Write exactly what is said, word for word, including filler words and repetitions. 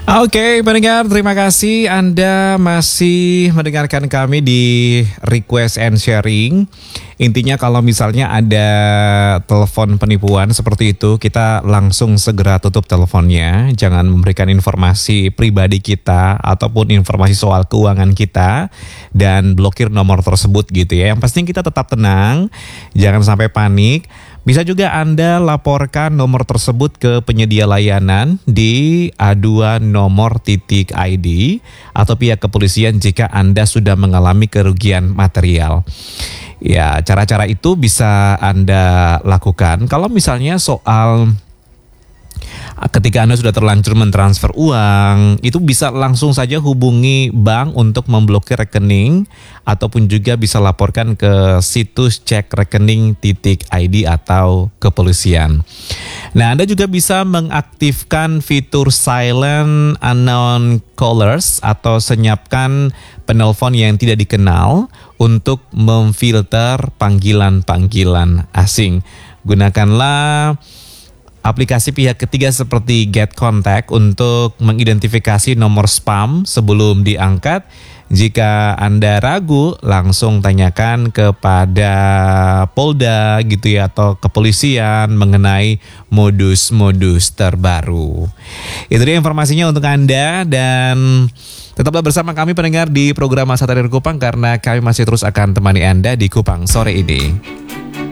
Oke, pendengar, terima kasih Anda masih mendengarkan kami di Request and Sharing. Intinya kalau misalnya ada telepon penipuan seperti itu, kita langsung segera tutup teleponnya. Jangan memberikan informasi pribadi kita ataupun informasi soal keuangan kita dan blokir nomor tersebut gitu ya. Yang pasti kita tetap tenang, jangan sampai panik. Bisa juga Anda laporkan nomor tersebut ke penyedia layanan di aduan nomor titik I D atau pihak kepolisian jika Anda sudah mengalami kerugian material. Ya, cara-cara itu bisa Anda lakukan. Kalau misalnya soal ketika Anda sudah terlanjur mentransfer uang, itu bisa langsung saja hubungi bank untuk memblokir rekening ataupun juga bisa laporkan ke situs cek rekening titik I D atau kepolisian. Nah, Anda juga bisa mengaktifkan fitur silent unknown callers atau senyapkan penelpon yang tidak dikenal untuk memfilter panggilan-panggilan asing. Gunakanlah aplikasi pihak ketiga seperti Get Contact untuk mengidentifikasi nomor spam sebelum diangkat. Jika Anda ragu, langsung tanyakan kepada Polda gitu ya atau kepolisian mengenai modus-modus terbaru. Itu dia informasinya untuk Anda dan tetaplah bersama kami pendengar di program Masa Terakhir Kupang karena kami masih terus akan temani Anda di Kupang sore ini.